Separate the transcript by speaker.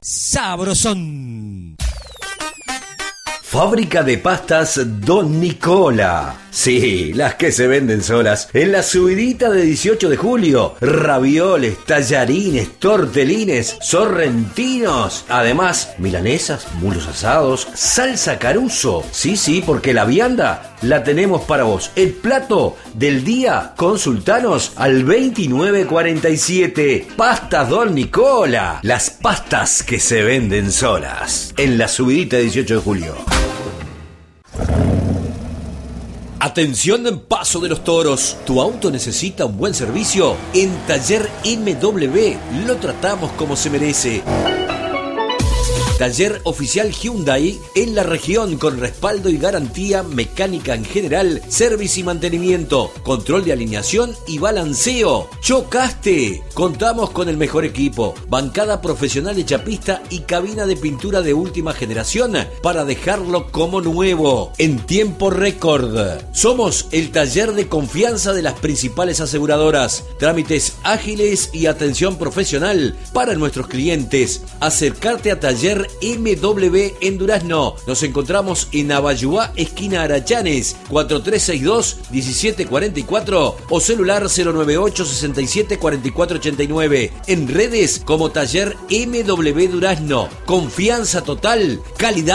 Speaker 1: sabrosón.
Speaker 2: Fábrica de pastas Don Nicola. Sí, las que se venden solas. En la subidita de 18 de julio. Ravioles, tallarines, tortelines, sorrentinos. Además, milanesas, mulos asados, salsa Caruso. Sí, porque la vianda la tenemos para vos. El plato del día, consultanos al 2947. Pastas Don Nicola. Las pastas que se venden solas. En la subidita de 18 de julio.
Speaker 1: Atención en Paso de los Toros. ¿Tu auto necesita un buen servicio? En Taller MW lo tratamos como se merece. Taller oficial Hyundai en la región con respaldo y garantía mecánica en general, servicio y mantenimiento, control de alineación y balanceo. ¿Chocaste? Contamos con el mejor equipo, bancada profesional hecha pista y cabina de pintura de última generación para dejarlo como nuevo, en tiempo récord. Somos el taller de confianza de las principales aseguradoras. Trámites ágiles y atención profesional para nuestros clientes. Acercarte a Taller MW en Durazno. Nos encontramos en Abayuá, esquina Arachanes, 4362-1744 o celular 098-674489. En redes como Taller MW Durazno. Confianza total, calidad